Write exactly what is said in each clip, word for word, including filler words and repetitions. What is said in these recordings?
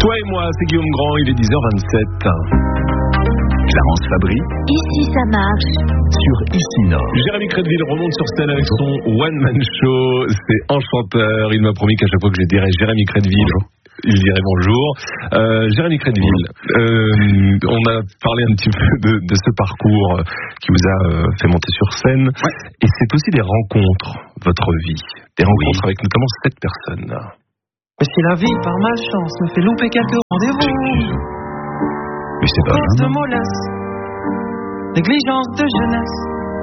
Toi et moi, c'est Guillaume Grand, il est dix heures vingt-sept. Clarence Fabry. Ici ça marche. Sur Ici Nord. Jérémy Crédville remonte sur scène avec son one-man show. C'est enchanteur. Il m'a promis qu'à chaque fois que je dirais Jérémy Crédville, il dirait bonjour. Euh, Jérémy Crédville, euh, on a parlé un petit peu de, de ce parcours qui vous a euh, fait monter sur scène. Ouais. Et c'est aussi des rencontres, votre vie. Des rencontres oui. avec notamment cette personne. Mais si la vie, par malchance, me fait louper quelques rendez-vous. Mais c'est pas de mollasse, négligence de jeunesse.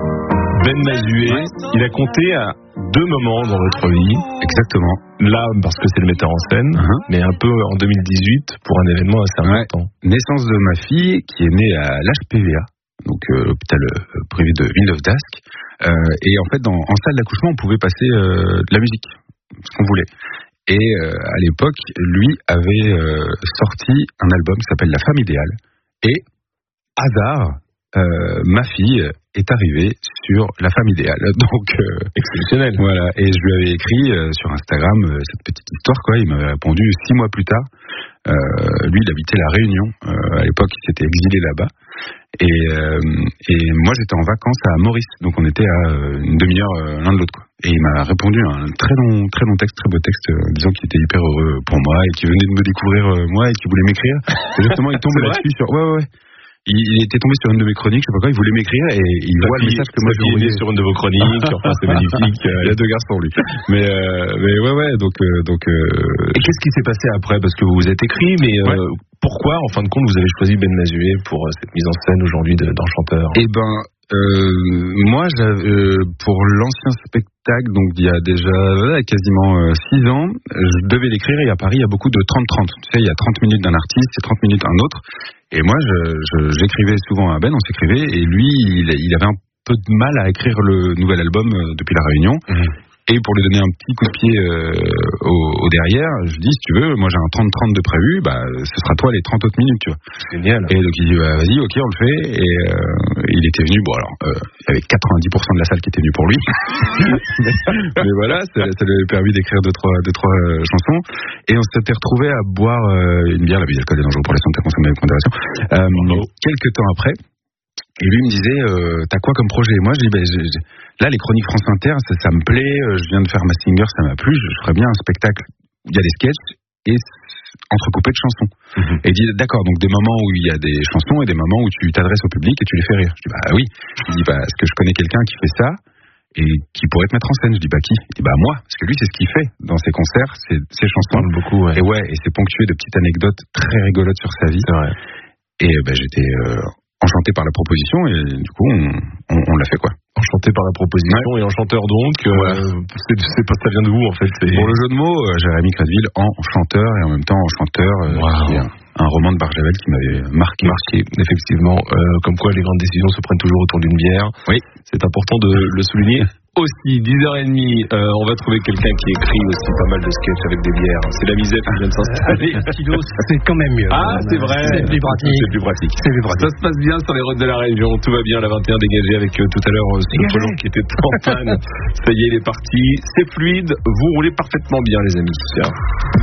Ben Mazué, il a compté à deux moments dans votre vie. Exactement. Là, parce que c'est le metteur en scène, uh-huh. mais un peu en deux mille dix-huit pour un événement assez important. Ouais. Naissance de ma fille qui est née à l'H P V A, donc euh, l'hôpital euh, privé de Villeneuve d'Ascq. Euh, et en fait, dans, en salle d'accouchement, on pouvait passer euh, de la musique, ce qu'on voulait. Et euh, à l'époque, lui avait euh, sorti un album qui s'appelle La Femme Idéale. Et, hasard, euh, ma fille est arrivée sur La Femme Idéale. Donc, euh, exceptionnel. Voilà. Et je lui avais écrit euh, sur Instagram euh, cette petite histoire, quoi. Il m'avait répondu six mois plus tard. Euh, lui, il habitait La Réunion. Euh, à l'époque, il s'était exilé là-bas. Et, euh, et moi, j'étais en vacances à Maurice. Donc, on était à euh, une demi-heure euh, l'un de l'autre, quoi. Et il m'a répondu un très long, très long texte, très beau texte, euh, disant qu'il était hyper heureux pour moi et qu'il venait de me découvrir euh, moi et qu'il voulait m'écrire. Et justement, il tombe là-dessus sur. Ouais, ouais, ouais. Il, il était tombé sur une de mes chroniques, je sais pas quoi, il voulait m'écrire et il sa voit fille, le message que moi j'ai envoyé sur une de vos chroniques. Enfin, c'est magnifique. Il y a deux garçons, lui. Mais, euh, mais ouais, ouais, donc. Euh, donc euh, et qu'est-ce qui s'est passé après? Parce que vous vous êtes écrit, mais euh, ouais. pourquoi, en fin de compte, vous avez choisi Ben Mazué pour euh, cette mise en scène aujourd'hui de, d'Enchanteur? Eh ben. Euh, moi, euh, pour l'ancien spectacle, donc il y a déjà voilà, quasiment euh, six ans, je devais l'écrire et à Paris, il y a beaucoup de trente trente. Tu sais, il y a trente minutes d'un artiste et trente minutes un autre. Et moi, je, je, j'écrivais souvent à Ben, on s'écrivait, et lui, il, il avait un peu de mal à écrire le nouvel album euh, depuis La Réunion. Mmh. Et pour lui donner un petit coup de pied euh, au, au derrière, je dis, si tu veux, moi j'ai un trente trente de prévu, bah, ce sera toi les trente autres minutes, tu vois. Génial. Et donc il dit, bah, vas-y, ok, on le fait. Et euh, il était venu, bon alors, euh, il y avait quatre-vingt-dix pour cent de la salle qui était venue pour lui. mais, mais voilà, ça, ça lui avait permis d'écrire deux, trois, deux, trois euh, chansons. Et on s'était retrouvés à boire euh, une bière, la bière d'alcool est dangereuse pour la santé, consommée avec modération. Euh, oh. Quelques temps après. Et lui me disait, euh, t'as quoi comme projet? Et moi je dis, ben, j'ai, j'ai... là les chroniques France Inter, ça, ça me plaît, je viens de faire ma singer, ça m'a plu, je, je ferais bien un spectacle où il y a des sketchs et entrecoupés de chansons. Mm-hmm. Et il dit, d'accord, donc des moments où il y a des chansons et des moments où tu t'adresses au public et tu les fais rire. Je dis, bah oui. Il dit, bah, est-ce que je connais quelqu'un qui fait ça et qui pourrait te mettre en scène? Je dis, bah qui? Il dit, bah moi, parce que lui c'est ce qu'il fait dans ses concerts, ses, ses chansons. Beaucoup, ouais. Et ouais, et c'est ponctué de petites anecdotes très rigolotes sur sa vie. C'est vrai. Et bah, j'étais... Euh, enchanté par la proposition et du coup on, on, on l'a fait, quoi. Enchanté par la proposition, ouais. Et enchanteur donc euh, ouais. c'est, c'est pas, ça vient de vous en fait, c'est... Pour le jeu de mots, euh, Jérémy Crédville en chanteur et en même temps enchanteur, euh, wow. Qui est un, un roman de Barjavel qui m'avait marqué. Marqué, effectivement, euh, comme quoi les grandes décisions se prennent toujours autour d'une bière. Oui. C'est important de le souligner. Aussi, dix heures trente, euh, on va trouver quelqu'un qui écrit aussi pas mal de sketchs avec des bières. C'est la misette qui vient de s'installer. C'est quand même mieux. Ah, c'est vrai. C'est plus pratique. C'est plus pratique. C'est plus pratique. Ça se passe bien sur les routes de la Réunion. Tout va bien. La vingt et un dégagée avec euh, tout à l'heure euh, ce volant qui était en panne. Ça y est, il est parti. C'est fluide. Vous roulez parfaitement bien, les amis. Tiens.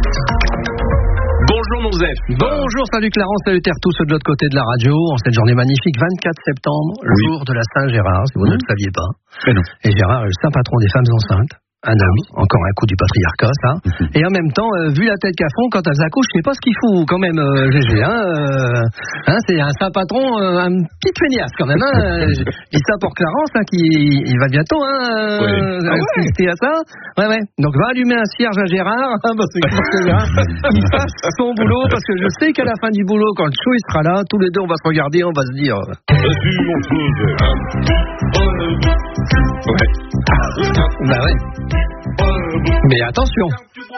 Bonjour mon Zef. Bonjour, salut Clarence, salutaires tous de l'autre côté de la radio en cette journée magnifique, vingt-quatre septembre, oui. Jour de la Saint-Gérard, si vous mmh. ne le saviez pas. Et, non. Et Gérard est le saint patron des femmes enceintes. Un homme, encore un coup du patriarcat, ça. Mm-hmm. Et en même temps, euh, vu la tête qu'elles font, quand elles accouchent, je sais pas ce qu'il faut quand même, euh, G G. Hein, euh, hein, c'est un saint patron, euh, un petit feignasse quand même. Hein, je dis ça pour Clarence, hein, qui il va bientôt hein, euh, ouais. assister à ça. Ouais, ouais. Donc va allumer un cierge à Gérard, hein, parce que, parce que Gérard, il fasse son boulot, parce que je sais qu'à la fin du boulot, quand le chou il sera là, tous les deux on va se regarder, on va se dire. Ouais. Bah ouais. Mais attention.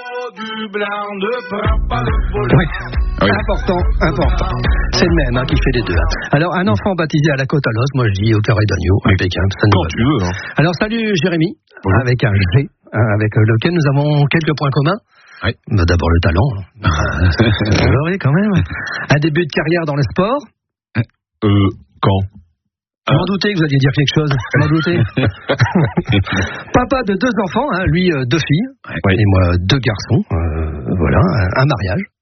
Oui. Oui. Important, important. C'est le même hein, qui fait les deux. Alors, un enfant baptisé à la côte à l'os, moi je dis au carré d'agneau, impeccable. Quand tu veux. Hein. Alors, salut Jérémy, bonjour. Avec un G, hein, avec lequel nous avons quelques points communs. Oui. Bah, d'abord le talent. Oui, quand même. Un début de carrière dans le sport. Euh, quand Je m'en doutais que vous alliez dire quelque chose. Je m'en doutais. Papa de deux enfants, hein, lui euh, deux filles, ouais. Et moi deux garçons. Euh, voilà, un, un mariage.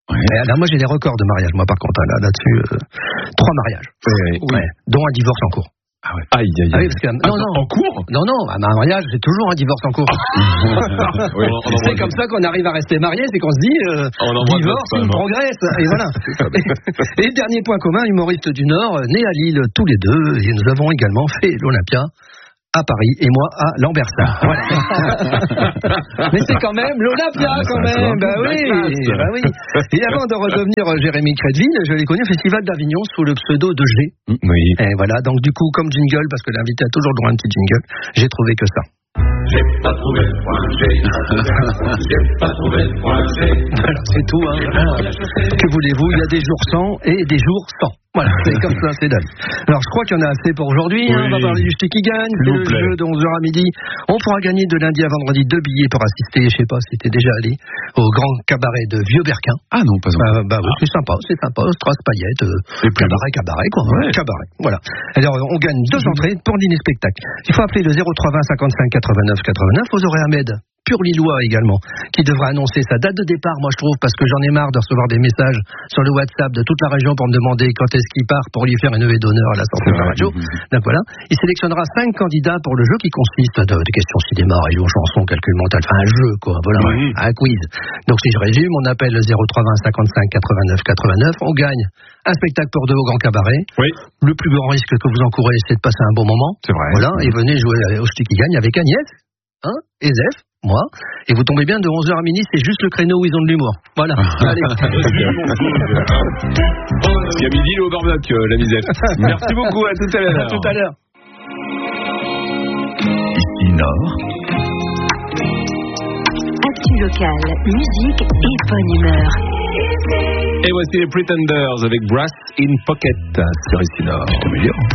Ouais. Et là, moi, j'ai des records de mariage, moi, par contre, là, là-dessus, euh, trois mariages. Oui, oui. Ouais, dont un divorce en cours. Ah ouais. Aïe, aïe, aïe. Ah oui, parce que, non, ah, non. En cours? Non, non, à un mariage, c'est toujours un divorce en cours. Oui, on, on c'est comme ça qu'on arrive à rester marié, c'est qu'on se dit, euh, divorce, on progresse, et voilà. Et dernier point commun, humoriste du Nord, né à Lille tous les deux, et nous avons également fait l'Olympia à Paris et moi à Lambersart. Voilà. Mais c'est quand même l'Olympia, quand même. Bah oui, bah oui. Et avant de redevenir Jérémy Crédville, je l'ai connu au Festival d'Avignon sous le pseudo de G. Oui. Et voilà, donc du coup, comme jingle, parce que l'invité a toujours le droit à un petit jingle, j'ai trouvé que ça. J'ai pas trouvé le point G. J'ai pas trouvé le point G. Voilà, c'est tout. Hein. Que voulez-vous, il y a des jours sans et des jours sans. Voilà, c'est comme ça, c'est dingue. Alors, je crois qu'il y en a assez pour aujourd'hui. Oui. Hein. On va parler du Ch'ti qui gagne. C'est le plaît. Jeu de onze heures à midi. On pourra gagner de lundi à vendredi deux billets pour assister, je sais pas si t'es déjà allé, au grand cabaret de Vieux-Berquin. Ah non, pas encore. Euh, bah oui, ah. c'est sympa, c'est sympa. Strass paillettes, euh, cabaret, cabaret, quoi. Ouais. Cabaret, voilà. Alors, on gagne deux entrées pour dîner spectacle. Il faut appeler le zéro trois vingt cinquante-cinq quatre-vingt-neuf quatre-vingt-neuf. Vous aurez Ahmed Pur Lillois également, qui devra annoncer sa date de départ, moi je trouve, parce que j'en ai marre de recevoir des messages sur le WhatsApp de toute la région pour me demander quand est-ce qu'il part pour lui faire une levée d'honneur à la sortie de la radio. Donc voilà, il sélectionnera cinq candidats pour le jeu qui consiste de, de questions cinéma, radio, chanson, calcul mental, enfin un jeu quoi, voilà, oui. un quiz. Donc si je résume, on appelle le zéro trois vingt cinquante-cinq quatre-vingt-neuf quatre-vingt-neuf, on gagne un spectacle pour deux au grand cabaret. Oui. Le plus grand risque que vous encourez, c'est de passer un bon moment. C'est vrai. Voilà, et venez jouer au Ch'ti qui gagne avec Agnès, hein, et Zef. Moi, et vous tombez bien de onze heures à midi, c'est juste le créneau où ils ont de l'humour. Voilà. Allez. C'est à midi, le barbecue, la misère. Merci beaucoup, à tout à l'heure. À tout à l'heure. Ici Nord. Actu locale, musique et bonne humeur. Et voici les Pretenders avec Brass in Pocket sur Ici Nord.